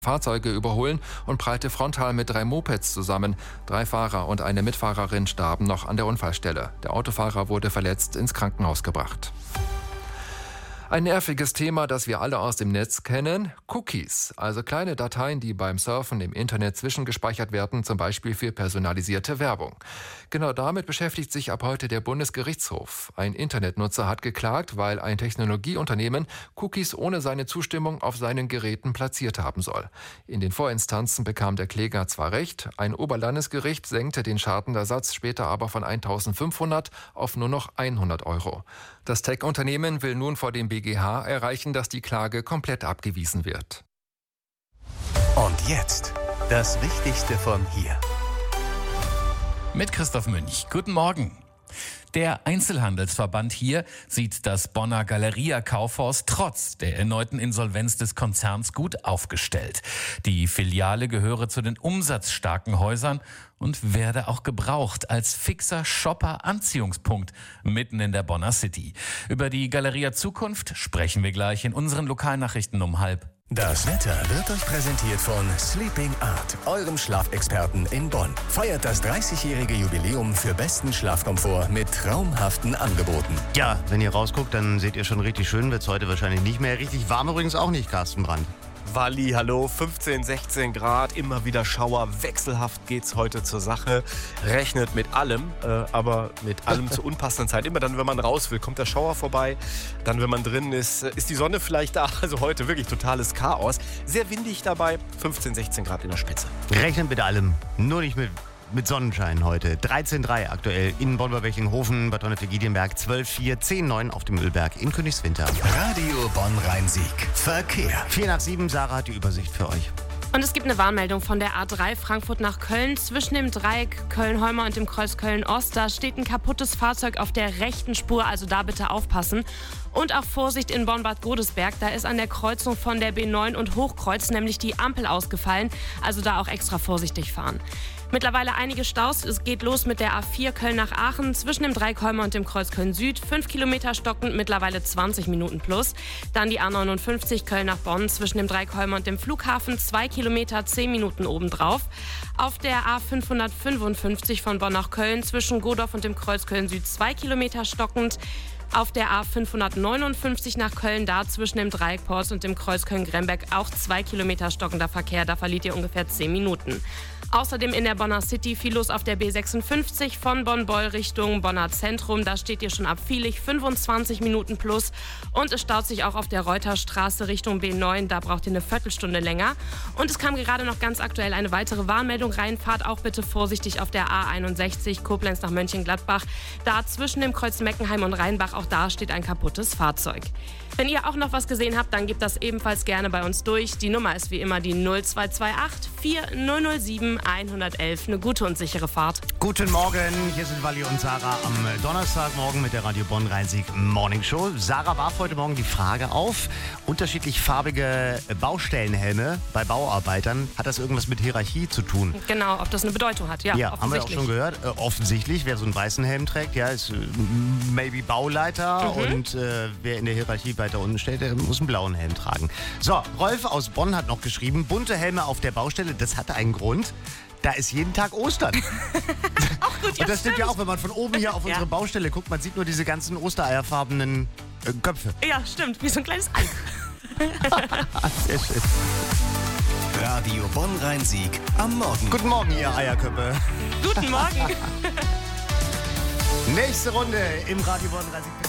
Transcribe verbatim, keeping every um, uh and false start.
Fahrzeuge überholen und prallte frontal mit drei Mopeds zusammen. Drei Fahrer und eine Mitfahrerin starben noch an der Unfallstelle. Der Autofahrer wurde verletzt ins Krankenhaus gebracht. Ein nerviges Thema, das wir alle aus dem Netz kennen: Cookies, also kleine Dateien, die beim Surfen im Internet zwischengespeichert werden, zum Beispiel für personalisierte Werbung. Genau damit beschäftigt sich ab heute der Bundesgerichtshof. Ein Internetnutzer hat geklagt, weil ein Technologieunternehmen Cookies ohne seine Zustimmung auf seinen Geräten platziert haben soll. In den Vorinstanzen bekam der Kläger zwar recht, ein Oberlandesgericht senkte den Schadenersatz später aber von eintausendfünfhundert auf nur noch hundert Euro. Das Tech-Unternehmen will nun vor dem B G H erreichen, dass die Klage komplett abgewiesen wird. Und jetzt das Wichtigste von hier. Mit Christoph Münch. Guten Morgen. Der Einzelhandelsverband hier sieht das Bonner Galeria-Kaufhaus trotz der erneuten Insolvenz des Konzerns gut aufgestellt. Die Filiale gehöre zu den umsatzstarken Häusern und werde auch gebraucht als fixer Shopper-Anziehungspunkt mitten in der Bonner City. Über die Galeria Zukunft sprechen wir gleich in unseren Lokalnachrichten um halb. Das Wetter wird euch präsentiert von Sleeping Art, eurem Schlafexperten in Bonn. Feiert das dreißigjährige Jubiläum für besten Schlafkomfort mit traumhaften Angeboten. Ja, wenn ihr rausguckt, dann seht ihr schon richtig schön. Wird es heute wahrscheinlich nicht mehr. Richtig warm übrigens auch nicht, Carsten Brandt. Walli, hallo, fünfzehn, sechzehn Grad, immer wieder Schauer, wechselhaft geht's heute zur Sache. Rechnet mit allem, äh, aber mit allem zur unpassenden Zeit. Immer dann, wenn man raus will, kommt der Schauer vorbei. Dann, wenn man drin ist, ist die Sonne vielleicht da. Also heute wirklich totales Chaos. Sehr windig dabei, fünfzehn, sechzehn Grad in der Spitze. Rechnet mit allem, nur nicht mit... Mit Sonnenschein heute. dreizehn Komma drei aktuell in Bonn-Berchinghofen, Bad Donnefe-Giedienberg, zwölf Komma vier, zehn Komma neun auf dem Mühlberg in Königswinter. Radio Bonn-Rhein-Sieg. Verkehr. vier nach sieben, Sarah hat die Übersicht für euch. Und es gibt eine Warnmeldung von der A drei Frankfurt nach Köln. Zwischen dem Dreieck Köln-Holmer und dem Kreuz Köln-Ost, da steht ein kaputtes Fahrzeug auf der rechten Spur, also da bitte aufpassen. Und auch Vorsicht in Bonn-Bad Godesberg, da ist an der Kreuzung von der B neun und Hochkreuz nämlich die Ampel ausgefallen, also da auch extra vorsichtig fahren. Mittlerweile einige Staus. Es geht los mit der A vier Köln nach Aachen zwischen dem Dreieck Holmer und dem Kreuz Köln Süd. fünf Kilometer stockend, mittlerweile zwanzig Minuten plus. Dann die A neunundfünfzig Köln nach Bonn zwischen dem Dreieck Holmer und dem Flughafen. zwei Kilometer, zehn Minuten obendrauf. Auf der A fünfhundertfünfundfünfzig von Bonn nach Köln zwischen Godorf und dem Kreuz Köln Süd. zwei Kilometer stockend. Auf der A fünfhundertneunundfünfzig nach Köln, da zwischen dem Dreieck Porz und dem Kreuz Köln-Grembeck auch zwei Kilometer stockender Verkehr. Da verliert ihr ungefähr zehn Minuten. Außerdem in der Bonner City viel los auf der B sechsundfünfzig von Bonn-Beul Richtung Bonner Zentrum. Da steht ihr schon ab Viehlich fünfundzwanzig Minuten plus. Und es staut sich auch auf der Reuterstraße Richtung B neun. Da braucht ihr eine Viertelstunde länger. Und es kam gerade noch ganz aktuell eine weitere Warnmeldung rein. Fahrt auch bitte vorsichtig auf der A einundsechzig Koblenz nach Mönchengladbach. Da zwischen dem Kreuz Meckenheim und Rheinbach, auch da steht ein kaputtes Fahrzeug. Wenn ihr auch noch was gesehen habt, dann gebt das ebenfalls gerne bei uns durch. Die Nummer ist wie immer die null zwei zwei acht vier null null sieben eins eins eins. Eine gute und sichere Fahrt. Guten Morgen, hier sind Walli und Sarah am Donnerstagmorgen mit der Radio Bonn-Rhein-Sieg Morning Show. Sarah warf heute Morgen die Frage auf, unterschiedlich farbige Baustellenhelme bei Bauarbeitern, hat das irgendwas mit Hierarchie zu tun? Genau, ob das eine Bedeutung hat, ja, ja haben wir auch schon gehört. Äh, offensichtlich, wer so einen weißen Helm trägt, ja, ist äh, maybe Bauleiter mhm. und äh, wer in der Hierarchie weiter unten steht, der muss einen blauen Helm tragen. So, Rolf aus Bonn hat noch geschrieben, bunte Helme auf der Baustelle, das hatte einen Grund. Da ist jeden Tag Ostern. Auch gut, ja, und das stimmt ja auch, wenn man von oben hier auf unsere ja. Baustelle guckt, man sieht nur diese ganzen ostereierfarbenen äh, Köpfe. Ja, stimmt, wie so ein kleines Ei. Sehr schön. Radio Bonn-Rhein-Sieg am Morgen. Guten Morgen, ihr Eierköpfe. Guten Morgen. Nächste Runde im Radio Bonn-Rhein-Sieg.